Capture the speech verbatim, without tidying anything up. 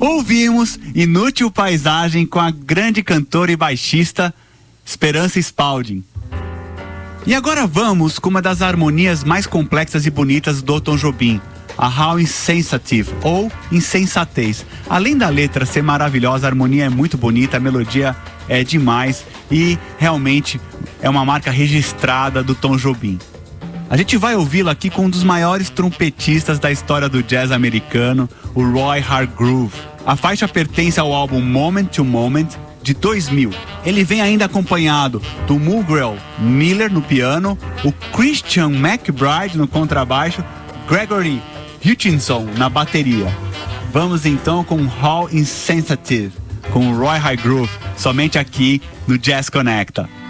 Ouvimos Inútil Paisagem com a grande cantora e baixista Esperança Spalding. E agora vamos com uma das harmonias mais complexas e bonitas do Tom Jobim, a How Insensitive, ou Insensatez. Além da letra ser maravilhosa, a harmonia é muito bonita, a melodia é demais e realmente é uma marca registrada do Tom Jobim. A gente vai ouvi-la aqui com um dos maiores trompetistas da história do jazz americano, o Roy Hargrove. A faixa pertence ao álbum Moment to Moment, de dois mil. Ele vem ainda acompanhado do Mulgrew Miller no piano, o Christian McBride no contrabaixo, Gregory Hutchinson na bateria. Vamos então com How Insensitive, com o Roy Hargrove, somente aqui no Jazz Conecta.